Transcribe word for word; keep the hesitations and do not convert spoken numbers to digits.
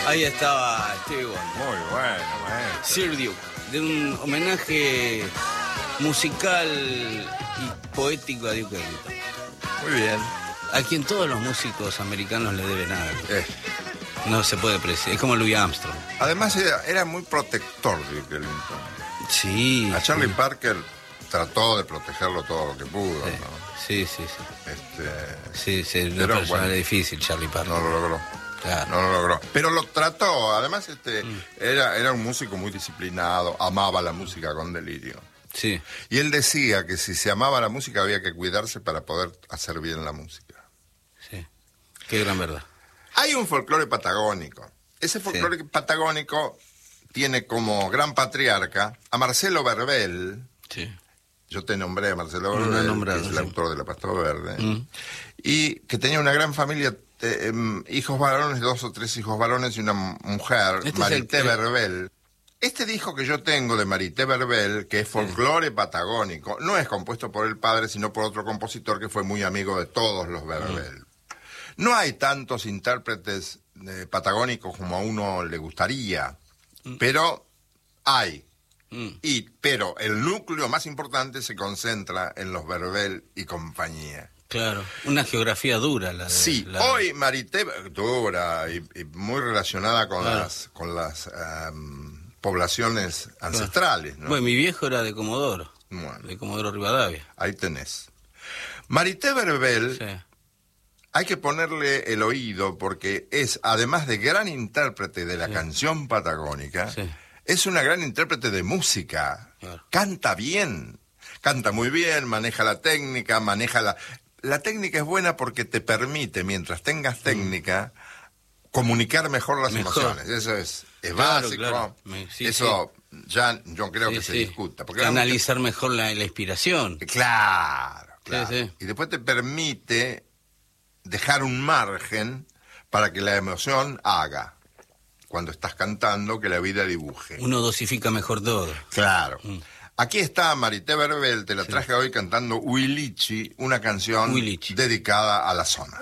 Ahí estaba Stevie Wonder. Muy bueno, maestro. Sir Duke, de un homenaje musical y poético a Duke Ellington. Muy bien. A quien todos los músicos americanos le deben algo. Eh. No se puede apreciar. Es como Louis Armstrong. Además era, era muy protector de Duke Ellington. Sí. A Charlie sí. Parker trató de protegerlo todo lo que pudo, Sí, ¿no? sí, sí. Sí, Este, sí, sí una pero persona bueno, difícil, Charlie Parker. no lo logró. Claro. No lo logró. Pero lo trató. Además, este, Mm. era, era un músico muy disciplinado, amaba la música con delirio. Sí. Y él decía que si se amaba la música había que cuidarse para poder hacer bien la música. Sí. Qué gran verdad. Hay un folclore patagónico. Ese folclore sí. patagónico tiene como gran patriarca a Marcelo Verbel. Sí. Yo te nombré a Marcelo Verbel, no nombrado, que es el sí. autor de La Pasta Verde. Mm. Y que tenía una gran familia, eh, eh, hijos varones, dos o tres hijos varones y una mujer, Este Marité es el... Verbel. Este disco que yo tengo de Marité Verbel, que es folclore sí. patagónico, no es compuesto por el padre, sino por otro compositor que fue muy amigo de todos los Verbel. Mm. No hay tantos intérpretes eh, patagónicos como a uno le gustaría, mm. pero hay. Mm. Y, pero el núcleo más importante se concentra en los Verbel y compañía. Claro, una geografía dura. La de, sí, la... hoy Marité, dura y, y muy relacionada con claro. las con las um, poblaciones ancestrales. ¿No? Bueno, mi viejo era de Comodoro, bueno, de Comodoro Rivadavia. Ahí tenés. Marité Verbel, sí. hay que ponerle el oído porque es, además de gran intérprete de la sí. canción patagónica, sí. es una gran intérprete de música. Claro. Canta bien, canta muy bien, maneja la técnica, maneja la... La técnica es buena porque te permite, mientras tengas técnica, mm. comunicar mejor las mejor. emociones. Eso es, es claro, básico. Claro. Sí, Eso sí. ya yo creo sí, que sí. se discuta. Porque analizar te... mejor la, la inspiración. Claro, claro. Sí, sí. Y después te permite dejar un margen para que la emoción haga, cuando estás cantando, que la vida dibuje. Uno dosifica mejor todo. Claro. Mm. Aquí está Marité Verbel, te la traje sí. hoy cantando Huilichi, una canción Huilichi. dedicada a la zona.